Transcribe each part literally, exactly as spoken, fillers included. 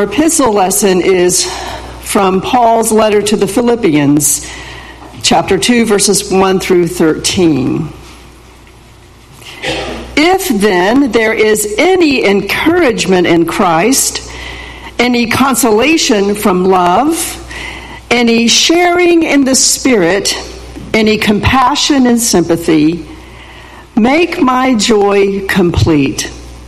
Our epistle lesson is from Paul's letter to the Philippians, chapter two, verses one through thirteen. If then there is any encouragement in Christ, any consolation from love, any sharing in the Spirit, any compassion and sympathy, make my joy complete.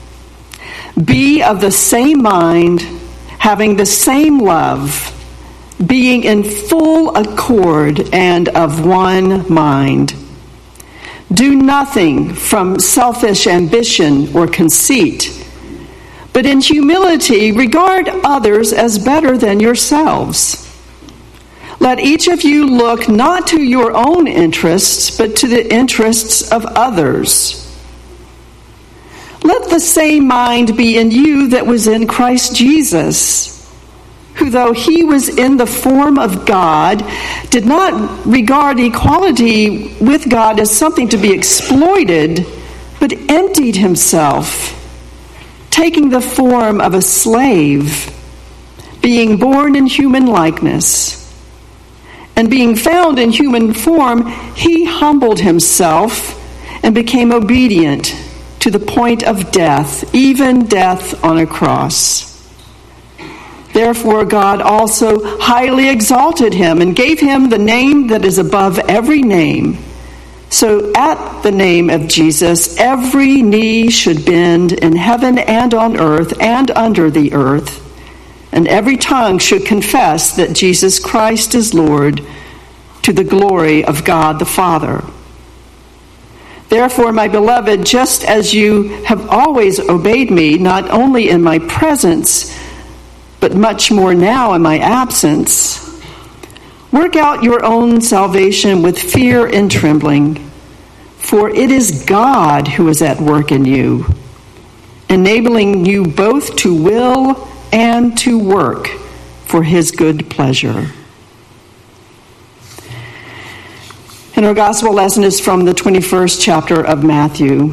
Be of the same mind, having the same love, being in full accord and of one mind. Do nothing from selfish ambition or conceit, but in humility regard others as better than yourselves. Let each of you look not to your own interests, but to the interests of others. Let the same mind be in you that was in Christ Jesus, who, though he was in the form of God, did not regard equality with God as something to be exploited, but emptied himself, taking the form of a slave, being born in human likeness. And being found in human form, he humbled himself and became obedient to the point of death, even death on a cross. Therefore God also highly exalted him and gave him the name that is above every name. So at the name of Jesus, every knee should bend in heaven and on earth and under the earth, and every tongue should confess that Jesus Christ is Lord, to the glory of God the Father. Therefore, my beloved, just as you have always obeyed me, not only in my presence, but much more now in my absence, work out your own salvation with fear and trembling, for it is God who is at work in you, enabling you both to will and to work for his good pleasure. And our gospel lesson is from the twenty-first chapter of Matthew.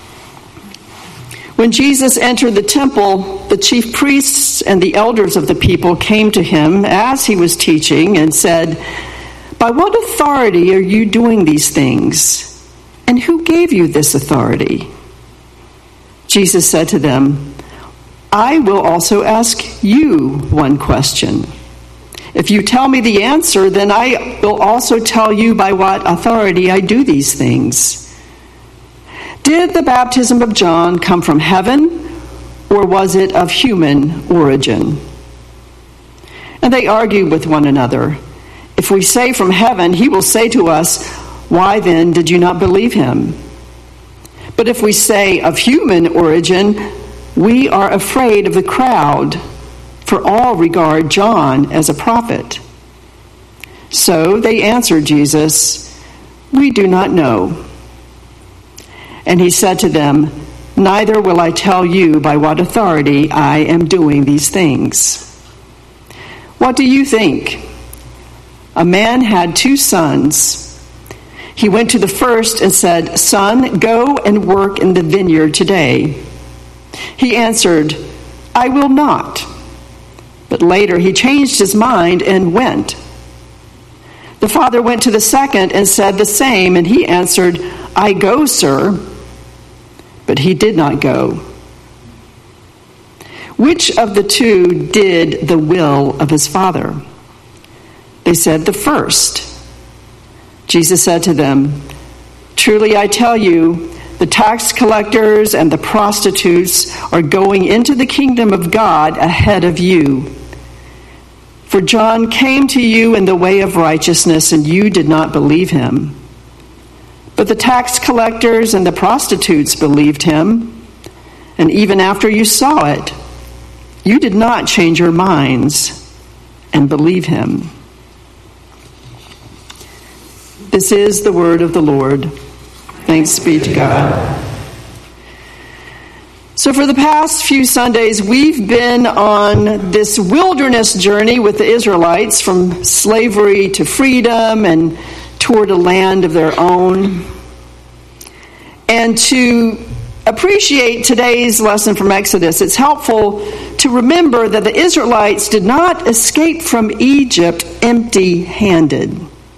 When Jesus entered the temple, the chief priests and the elders of the people came to him as he was teaching and said, "By what authority are you doing these things? And who gave you this authority?" Jesus said to them, "I will also ask you one question. If you tell me the answer, then I will also tell you by what authority I do these things. Did the baptism of John come from heaven, or was it of human origin?" And they argued with one another. "If we say from heaven, he will say to us, 'Why then did you not believe him?' But if we say of human origin, we are afraid of the crowd, for all regard John as a prophet." So they answered Jesus, "We do not know." And he said to them, "Neither will I tell you by what authority I am doing these things. What do you think? A man had two sons. He went to the first and said, 'Son, go and work in the vineyard today.' He answered, 'I will not.' But later he changed his mind and went. The father went to the second and said the same, and he answered, 'I go, sir.' But he did not go. Which of the two did the will of his father?" They said, "The first." Jesus said to them, "Truly I tell you, the tax collectors and the prostitutes are going into the kingdom of God ahead of you. For John came to you in the way of righteousness, and you did not believe him. But the tax collectors and the prostitutes believed him, and even after you saw it, you did not change your minds and believe him." This is the word of the Lord. Thanks be to God. So for the past few Sundays, we've been on this wilderness journey with the Israelites from slavery to freedom and toward a land of their own. And to appreciate today's lesson from Exodus, it's helpful to remember that the Israelites did not escape from Egypt empty-handed.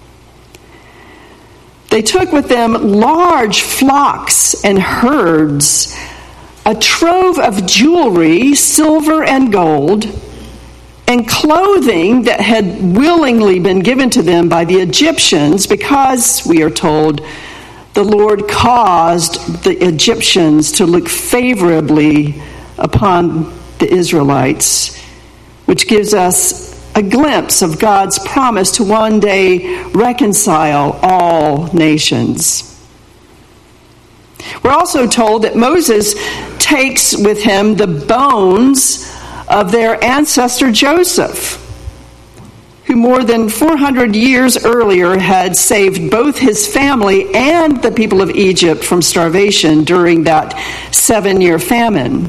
They took with them large flocks and herds, a trove of jewelry, silver and gold, and clothing that had willingly been given to them by the Egyptians because, we are told, the Lord caused the Egyptians to look favorably upon the Israelites, which gives us a glimpse of God's promise to one day reconcile all nations. We're also told that Moses takes with him the bones of their ancestor Joseph, who more than four hundred years earlier had saved both his family and the people of Egypt from starvation during that seven-year famine.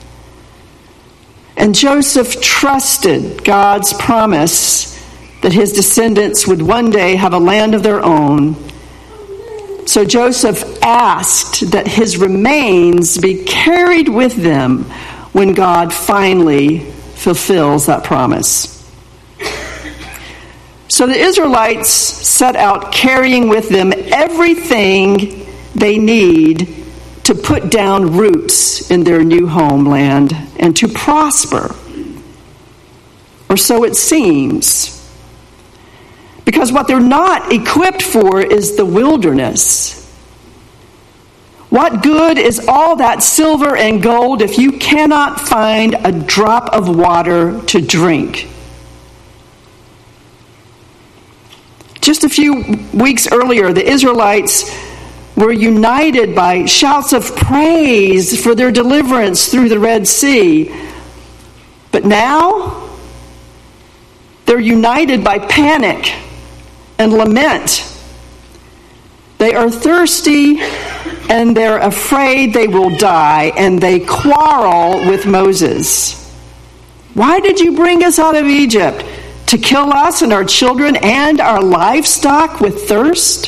And Joseph trusted God's promise that his descendants would one day have a land of their own. So Joseph asked that his remains be carried with them when God finally fulfills that promise. So the Israelites set out carrying with them everything they need to put down roots in their new homeland and to prosper. Or so it seems. Because what they're not equipped for is the wilderness. What good is all that silver and gold if you cannot find a drop of water to drink? Just a few weeks earlier, the Israelites were united by shouts of praise for their deliverance through the Red Sea. But now, they're united by panic and lament. They are thirsty and they're afraid they will die, and they quarrel with Moses. Why did you bring us out of Egypt? To kill us and our children and our livestock with thirst?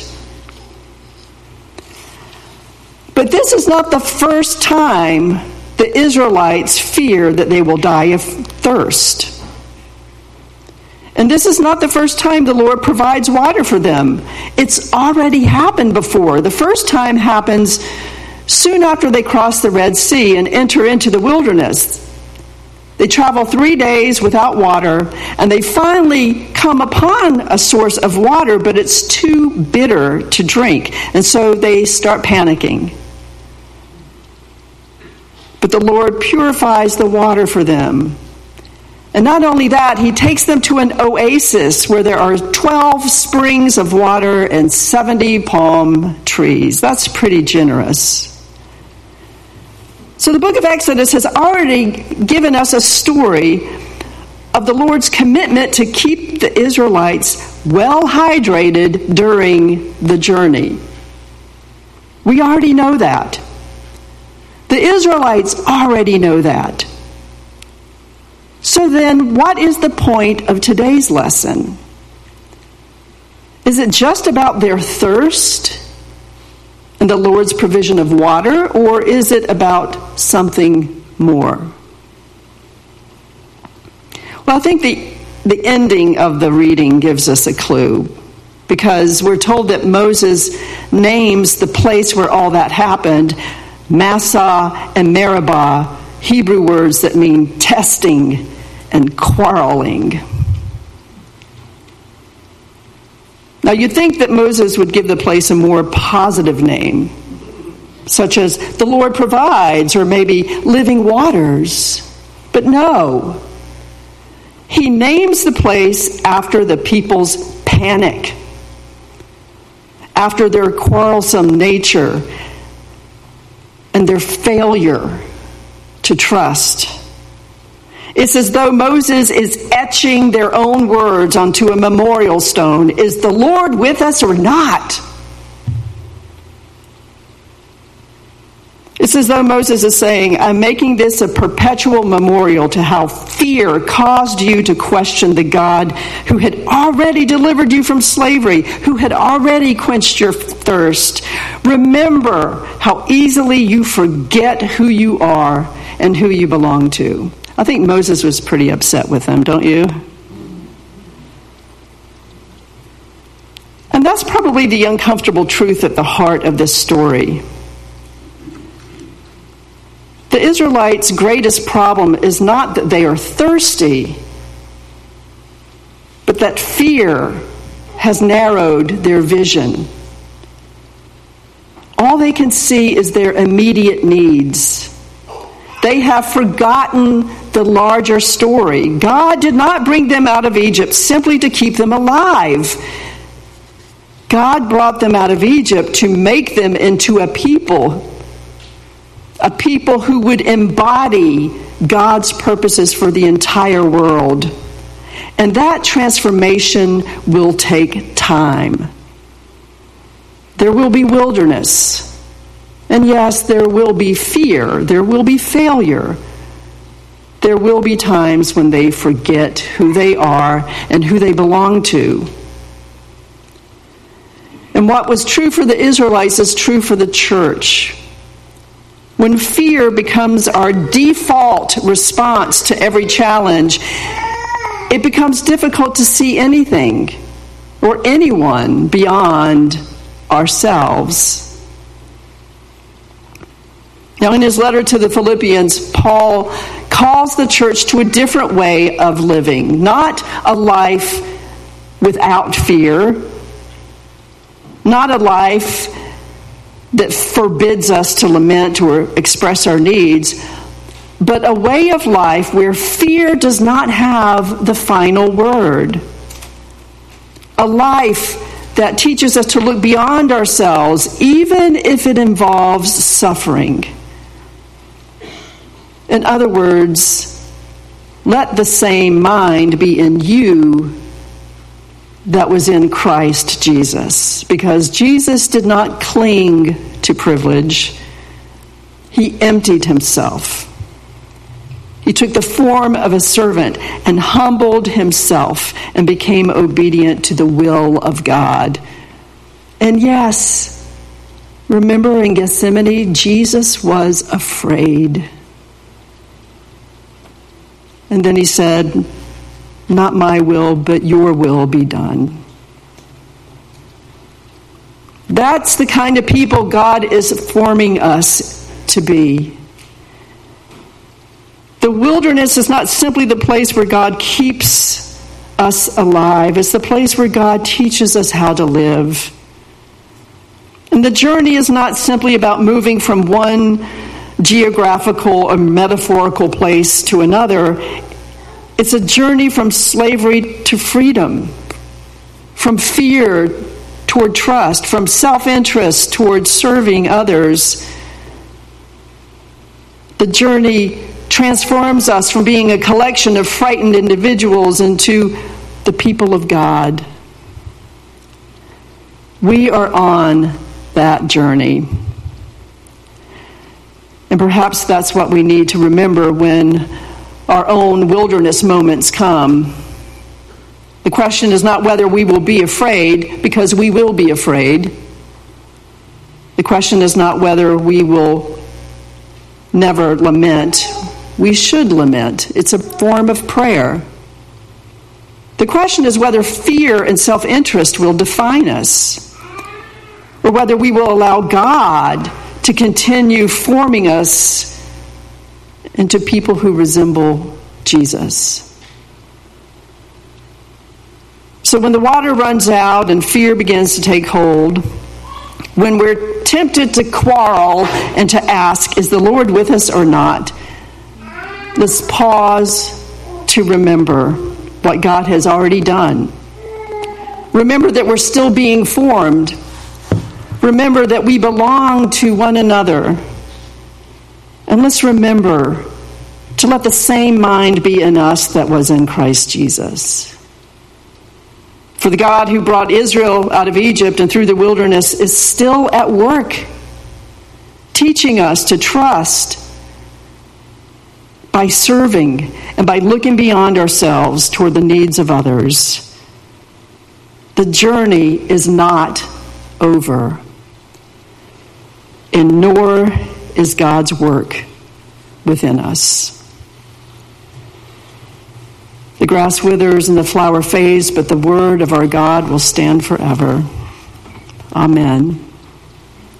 But this is not the first time the Israelites fear that they will die of thirst. And this is not the first time the Lord provides water for them. It's already happened before. The first time happens soon after they cross the Red Sea and enter into the wilderness. They travel three days without water, and they finally come upon a source of water, but it's too bitter to drink. And so they start panicking. But the Lord purifies the water for them. And not only that, he takes them to an oasis where there are twelve springs of water and seventy palm trees. That's pretty generous. So the book of Exodus has already given us a story of the Lord's commitment to keep the Israelites well hydrated during the journey. We already know that. The Israelites already know that. So then, what is the point of today's lesson? Is it just about their thirst and the Lord's provision of water, or is it about something more? Well, I think the, the ending of the reading gives us a clue, because we're told that Moses names the place where all that happened, Massah and Meribah, Hebrew words that mean testing and quarreling. Now, you'd think that Moses would give the place a more positive name, such as the Lord provides, or maybe living waters. But no. He names the place after the people's panic, after their quarrelsome nature, and their failure to trust. It's as though Moses is etching their own words onto a memorial stone. Is the Lord with us or not? It's as though Moses is saying, I'm making this a perpetual memorial to how fear caused you to question the God who had already delivered you from slavery, who had already quenched your thirst. Remember how easily you forget who you are and who you belong to. I think Moses was pretty upset with them, don't you? And that's probably the uncomfortable truth at the heart of this story. The Israelites' greatest problem is not that they are thirsty, but that fear has narrowed their vision. All they can see is their immediate needs. They have forgotten the larger story. God did not bring them out of Egypt simply to keep them alive. God brought them out of Egypt to make them into a people A people who would embody God's purposes for the entire world. And that transformation will take time. There will be wilderness. And yes, there will be fear. There will be failure. There will be times when they forget who they are and who they belong to. And what was true for the Israelites is true for the church. When fear becomes our default response to every challenge, it becomes difficult to see anything or anyone beyond ourselves. Now, in his letter to the Philippians, Paul calls the church to a different way of living, not a life without fear, not a life that forbids us to lament or express our needs, but a way of life where fear does not have the final word. A life that teaches us to look beyond ourselves, even if it involves suffering. In other words, let the same mind be in you that was in Christ Jesus. Because Jesus did not cling to privilege. He emptied himself. He took the form of a servant and humbled himself and became obedient to the will of God. And yes, remember in Gethsemane, Jesus was afraid. And then he said, not my will, but your will be done. That's the kind of people God is forming us to be. The wilderness is not simply the place where God keeps us alive. It's the place where God teaches us how to live. And the journey is not simply about moving from one geographical or metaphorical place to another. It's a journey from slavery to freedom, from fear toward trust, from self-interest toward serving others. The journey transforms us from being a collection of frightened individuals into the people of God. We are on that journey. And perhaps that's what we need to remember when our own wilderness moments come. The question is not whether we will be afraid, because we will be afraid. The question is not whether we will never lament. We should lament. It's a form of prayer. The question is whether fear and self-interest will define us, or whether we will allow God to continue forming us into people who resemble Jesus. So when the water runs out and fear begins to take hold, when we're tempted to quarrel and to ask, is the Lord with us or not? Let's pause to remember what God has already done. Remember that we're still being formed. Remember that we belong to one another. And let's remember to let the same mind be in us that was in Christ Jesus. For the God who brought Israel out of Egypt and through the wilderness is still at work, teaching us to trust by serving and by looking beyond ourselves toward the needs of others. The journey is not over, and nor is God's work within us. The grass withers and the flower fades, but the word of our God will stand forever. Amen.